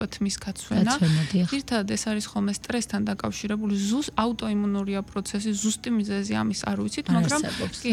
თმის გაცვენა. ერთად ეს არის ხოლმე სტრესთან დაკავშირებული აუტოიმუნურია პროცესი, ზუსტი მიზეზი ამის არ ვიცით, მაგრამ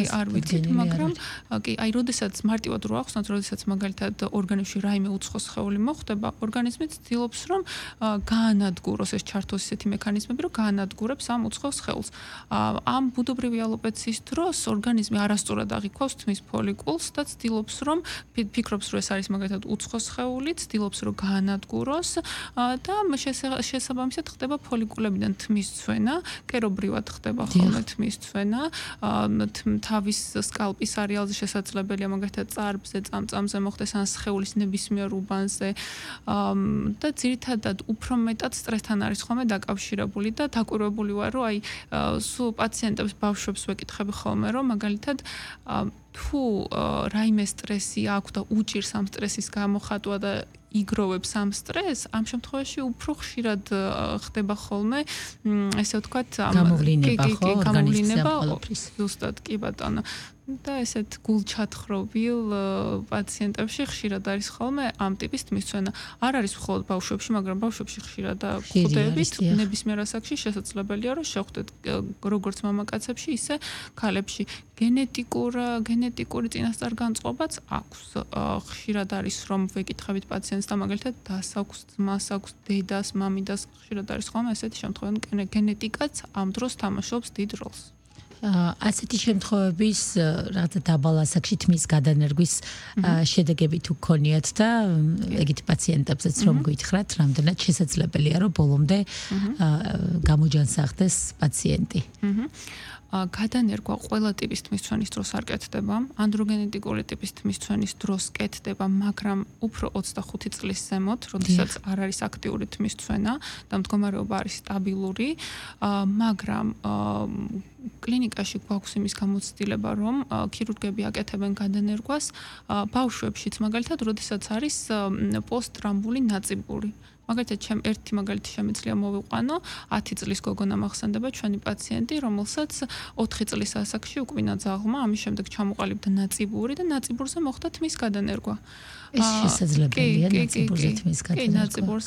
როდესაც მარტივად რო ახსნათ, როდესაც მაგალითად ორგანიზმში რაიმე უცხო სხეული მოხდება, ორგანიზმი ცდილობს რომ გაანადგუროს ეს ჩართოს ისეთი მექანიზმები, რომ გაანადგურებს ამ უცხო სხეულს. ამ ბუდობრივი ალოპეციის დროს ორგანიზმი არასწორად აღიქვავს თმის ფოლიკულს და ცდილობს რომ ფიქრობს რომ ეს არის მაგალითად უცხო სხეული, ცდილობს რომ გაანადგუროს და შესაბამისად ხდება ფოლიკულებიდან თმის ცვენა, კერობრივად ხდება ხოლმე თმის ცვენა, თავის სკალპის არეალზე შესაძლებელია მაგალითად წარბზე, წამწამზე მოხდეს ან სხეულის ნებისმიერ უბანზე და ძირითადად უფრო მეტად სტრესთან არის ხოლმე დაკავშირებული და დაკვირვებული ვარ, რომ სულ პაციენტებს ბავშვებს ვეკითხები ხოლმე, რომ მაგალითად თუ რაიმე სტრესი აქვს და უჭირს ამ სტრესის გამოხატვა და იგროვებს ამ სტრესს, ამ შემთხვევაში უფრო ხშირად ხდება ხოლმე, ესე ვთქვათ, გამოვლინება ზუსტად კი ბატონო. და ესეთ გულჩათხრობილ პაციენტებში ხშირად არის ხოლმე ამ ტიპის თმის ცვენა. არ არის მხოლოდ ბავშვებში, მაგრამ ბავშვებში ხშირად გვხვდებით, ნებისმიერ ასაკში შესაძლებელია რომ შევხვდეთ როგორც მამაკაცებში, ისე ქალებში. გენეტიკური წინასწარ-განწყობაც აქვს. ხშირად არის რომ ვეკითხებით პაციენტს და მაგალითად დას აქვს, ძმას აქვს, დედას, მამიდას, ხშირად არის ხოლმე ესეთი შემთხვევები, გენეტიკაც ამ დროს თამაშობს დიდ როლს. ასეთი შემთხვევების რაღაცა დაბალ ასაკში თმის გადანერგვის შედეგები თუ გქონიათ და ეგეთი პაციენტებზეც რომ გითხრათ, რამდენად შესაძლებელია რომ ბოლომდე გამოჯანსაღდეს პაციენტი. გადანერგვა ყველა ტიპის თმის ცვენის დროს არ კეთდება, ანდროგენეტიკური ტიპის თმის ცვენის დროს კეთდება, მაგრამ უფრო 25 წლის ზემოთ, როდესაც არ არის აქტიური თმის ცვენა და მდგომარეობა არის სტაბილური, მაგრამ კლინიკაში გვაქვს იმის გამოცდილება, რომ ქირურგები აკეთებენ გადანერგვას ბავშვებშიც, მაგალითად, როდესაც არის პოსტტრამბული ნაწიბური. მაგალითად, ერთი მაგალითი შემიძლია მოვიყვანო, 10 წლის გოგონა მახსენდება ჩვენი პაციენტი, რომელსაც 4 წლის ასაკში უკბინა ძაღლმა, ამის შემდეგ ჩამოყალიბდა ნაწიბური და ნაწიბურზე მოხდა თმის გადანერგვა. ეს შესაძლებელია ნაწიბურზე თმის გადანერგვა. კი, ნაწიბურზე